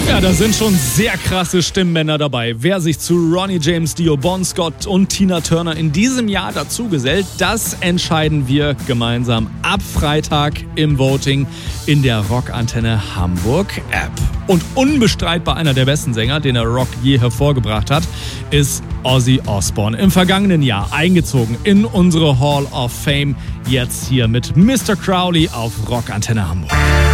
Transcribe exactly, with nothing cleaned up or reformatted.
Ja, da sind schon sehr krasse Stimmmänner dabei. Wer sich zu Ronnie James Dio, Bon Scott und Tina Turner in diesem Jahr dazugesellt, das entscheiden wir gemeinsam ab Freitag im Voting in der Rockantenne Hamburg App. Und unbestreitbar einer der besten Sänger, den der Rock je hervorgebracht hat, ist Ozzy Osbourne. Im vergangenen Jahr eingezogen in unsere Hall of Fame. Jetzt hier mit Mister Crowley auf Rockantenne Hamburg.